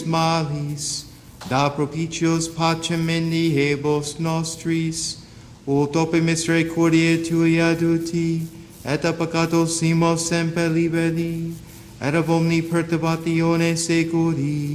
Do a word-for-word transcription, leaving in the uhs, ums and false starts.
malis, da propitios pacem inihebos nostris, ut ope misericordiae Tui aduti, et a peccatos simos semper liberi, et ab omni perturbatione securi,